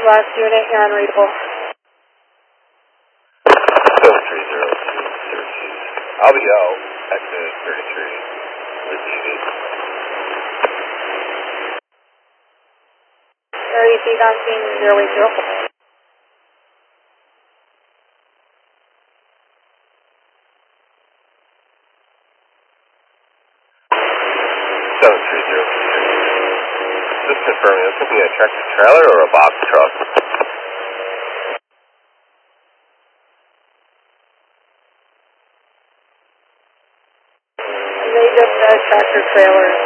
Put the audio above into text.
Last unit, you're unreadable. 730, I'll be out. Exit 33. Repeated. 30 feet on scene, 080. 730. Just confirming, this will be a tractor trailer or a box truck? They just said tractor trailers.